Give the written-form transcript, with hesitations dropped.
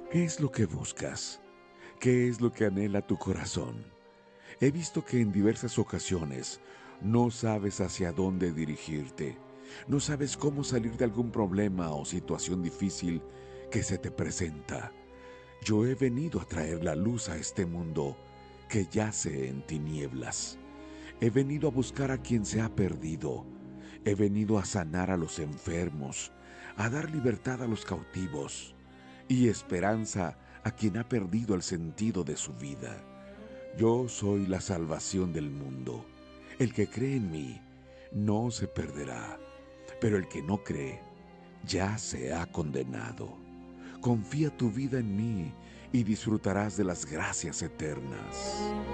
¿Qué es lo que buscas? ¿Qué es lo que anhela tu corazón? He visto que en diversas ocasiones no sabes hacia dónde dirigirte, no sabes cómo salir de algún problema o situación difícil que se te presenta. Yo he venido a traer la luz a este mundo que yace en tinieblas. He venido a buscar a quien se ha perdido. He venido a sanar a los enfermos, a dar libertad a los cautivos y esperanza a quien ha perdido el sentido de su vida. Yo soy la salvación del mundo. El que cree en mí no se perderá, pero el que no cree ya se ha condenado. Confía tu vida en mí y disfrutarás de las gracias eternas.